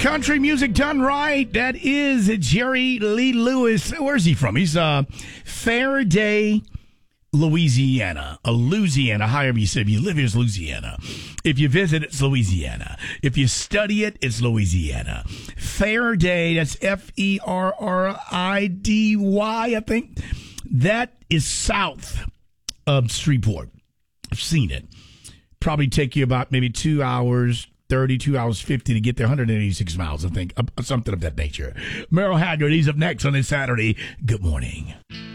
Country music done right. That is Jerry Lee Lewis. Where's he from? He's Faraday, Louisiana. Louisiana, however you say. If you live here, it's Louisiana. If you visit, it's Louisiana. If you study it, it's Louisiana. Faraday, that's Ferridy, I think. That is south of Shreveport. I've seen it. Probably take you about maybe 2 hours, 2 hours 50 to get there, 186 miles, I think, something of that nature. Merle Haggard, he's up next on this Saturday. Good morning.